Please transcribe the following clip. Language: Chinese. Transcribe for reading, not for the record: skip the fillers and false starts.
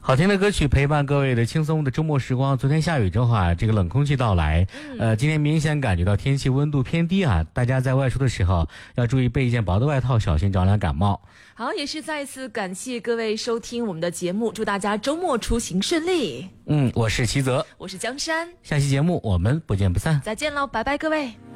好听的歌曲陪伴各位的轻松的周末时光。昨天下雨之后啊，这个冷空气到来，今天明显感觉到天气温度偏低啊，大家在外出的时候要注意备一件薄的外套，小心着凉感冒。 好，也是再次感谢各位收听我们的节目，祝大家周末出行顺利。 我是齐泽， 我是江山， 下期节目我们不见不散。 再见喽，拜拜各位。